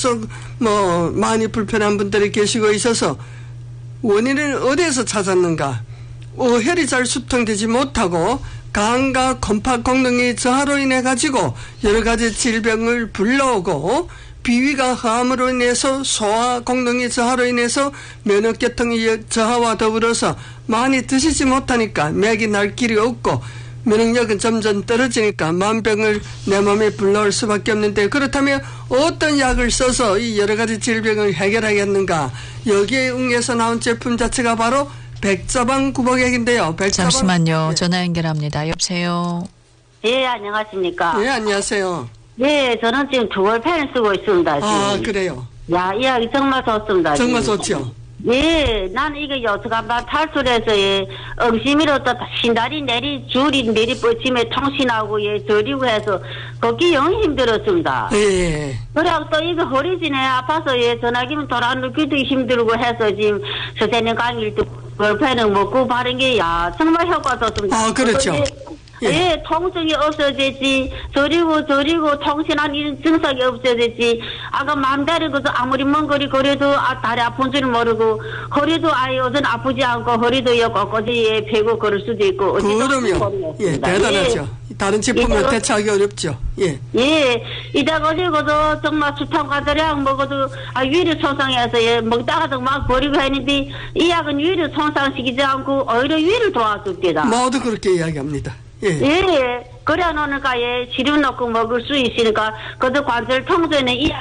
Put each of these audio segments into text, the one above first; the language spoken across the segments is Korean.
계속 많이 불편한 분들이 계시고 있어서 원인을 어디에서 찾았는가? 혈이 잘 수통되지 못하고 간과 컴파功能이 저하로 인해 가지고 여러 가지 질병을 불러오고 비위가 허함으로 인해서 소화功能이 저하로 인해서 면역계통이 저하와 더불어서 많이 드시지 못하니까 맥이 날 길이 없고 면역력은 점점 떨어지니까 만병을 내 몸에 불러올 수밖에 없는데 그렇다면 어떤 약을 써서 이 여러 가지 질병을 해결하겠는가? 여기에 응해서 나온 제품 자체가 바로 백자방 구복액인데요. 잠시만요. 네. 전화 연결합니다. 여보세요. 예, 안녕하십니까. 네, 안녕하세요. 네, 저는 지금 두월펜을 쓰고 있습니다. 지금. 아, 그래요. 야, 이야기 정말 좋습니다. 정말 지금. 좋죠. 예, 나는 이게 여태간만 탈출해서 예, 응심이로 또 신다리 줄이 내리 뻗침에 통신하고 예, 저리고 해서 걷기 영 힘들었습니다. 예. 그래갖고 또 이거 허리진에 아파서 예, 전화기면 돌아누기도 힘들고 해서 지금 선생님 강의를 듣고 월펜을 먹고 바른 게 야, 정말 효과 좋습니다. 아, 그렇죠. 예, 통증이 없어지지, 저리고 통신한 이런 증상이 없어지지, 아까 마음대로 그저 아무리 먼 거리 거려도 다리 아픈 줄 모르고, 허리도 아예 요즘 아프지 않고, 허리도 꺾어지 펴고 걸을 수도 있고, 그럼요. 예, 대단하죠. 예. 다른 제품을 대체하기 어렵죠. 예. 예, 이따 가지고도 정말 수탕 과자량 먹어도, 위를 손상해서, 예, 먹다가도 막 버리고 했는데, 이 약은 위를 손상시키지 않고, 오히려 위를 도와줍니다. 모두 그렇게 이야기합니다. 예. 예, 그래 놓으니까 예, 시름 넣고 먹을 수 있으니까 그것도 관절 통증에는 이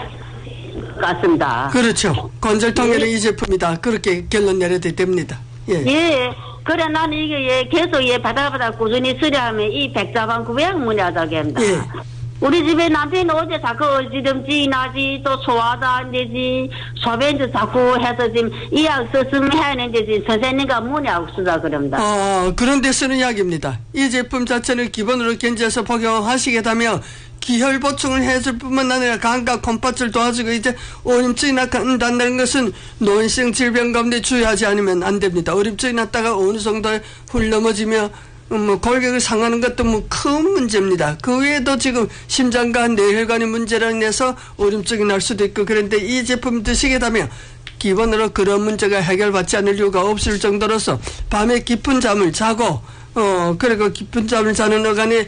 같습니다. 그렇죠. 관절통에는 이 제품이다. 그렇게 결론 내려도 됩니다. 예. 예, 그래 나는 이게 예, 계속 예, 바다바다 꾸준히 쓰려면 이 백자방 구백 문야자게 합니다. 예. 우리 집에 남편은 어제 자꾸 어지럼지 나지 또 소화도 안 되지 소변도 자꾸 해서 지금 이 약 썼으면 해야하는데 지금 선생님과 문약 쓰다 그럽니다. 그런 데 쓰는 약입니다. 이 제품 자체를 기본으로 견지해서 복용하시게 되면 기혈 보충을 해줄 뿐만 아니라 간과 콩팥을 도와주고 이제 오림증이 나타난다는 것은 노인성 질병 가운데 주의하지 않으면 안 됩니다. 오림증이 났다가 어느 정도 훌 넘어지며 골격을 상하는 것도 큰 문제입니다. 그 외에도 지금 심장과 뇌혈관의 문제로 인해서 오림증이 날 수도 있고 그런데 이 제품 드시게 되면 기본으로 그런 문제가 해결받지 않을 이유가 없을 정도로서 밤에 깊은 잠을 자고 그리고 깊은 잠을 자는 어간에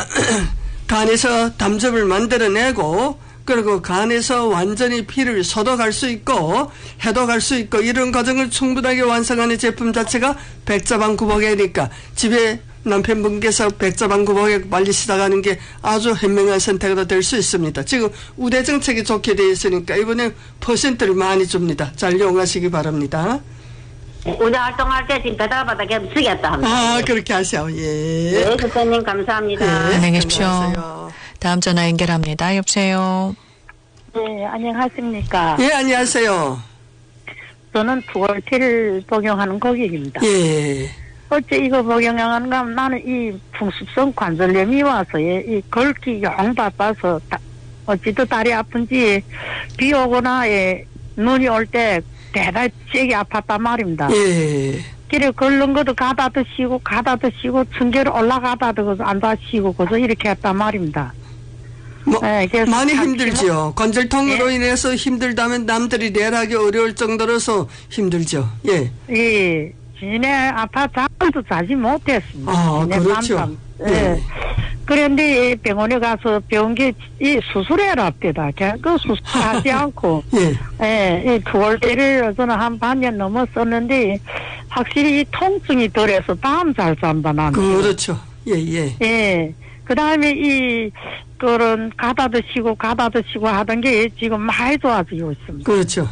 간에서 담즙을 만들어내고 그리고 간에서 완전히 피를 소독할 수 있고 해독할 수 있고 이런 과정을 충분하게 완성하는 제품 자체가 백자방 구복액이니까 집에 남편분께서 백자방 구복액 빨리 시작하는 게 아주 현명한 선택으로 될 수 있습니다. 지금 우대 정책이 좋게 되어 있으니까 이번에 퍼센트를 많이 줍니다. 잘 이용하시기 바랍니다. 우대 활동할 때 지금 배달받아 계속 쓰겠다 합니다. 그렇게 하세요. 예. 네, 선생님 감사합니다. 네, 안녕히 계십시오. 안녕하세요. 다음 전화 연결합니다. 여보세요. 네, 안녕하십니까. 예, 안녕하세요. 저는 두월티를 복용하는 고객입니다. 예. 어째 이거 복용하는 건 나는 이 풍습성 관절염이 와서 이 걷기 영 바빠서 어찌도 다리 아픈지 비 오거나 눈이 올 때 대단히 세게 아팠단 말입니다. 예. 길에 걸른 것도 가다도 쉬고 층계로 올라가다도 앉아 쉬고 그래서 이렇게 했단 말입니다. 많이 힘들죠. 관절통으로 인해서 힘들다면 남들이 내려하기 어려울 정도로서 힘들죠. 예. 예. 지네 아파 잠도 자지 못했습니다. 그렇죠. 예. 그런데 병원에 가서 병원에 수술해라 합니다. 그 수술하지 않고 이 두월대를 저는 한 반년 넘었었는데 확실히 이 통증이 덜해서 밤 잘 잔다 나는. 그렇죠. 예. 그다음에 그런 가다 드시고 하던 게 지금 많이 좋아지고 있습니다. 그렇죠.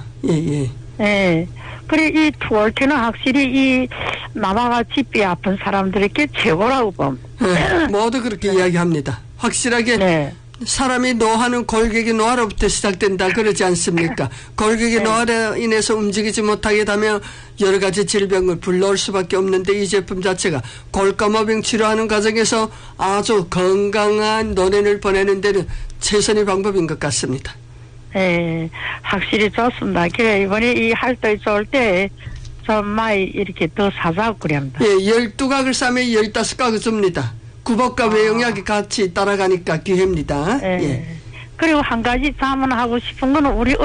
예. 그래 이 투월티는 확실히 이 남아같이 뼈 아픈 사람들에게 최고라고 봅니다. 모두 그렇게 이야기합니다. 확실하게 사람이 노화는 골격의 노화로부터 시작된다 그러지 않습니까? 골격의 노화로 인해서 움직이지 못하게 되면 여러 가지 질병을 불러올 수밖에 없는데 이 제품 자체가 골감호병 치료하는 과정에서 아주 건강한 노년을 보내는 데는 최선의 방법인 것 같습니다. 네, 확실히 좋습니다. 그래 이번에 이 활동이 좋을 때 좀 많이 이렇게 더 사자고 그럽니다. 12각을 싸면 15각을 줍니다. 구복과 외용약이 같이 따라가니까 기회입니다. 그리고 한 가지 자문하고 싶은 건 우리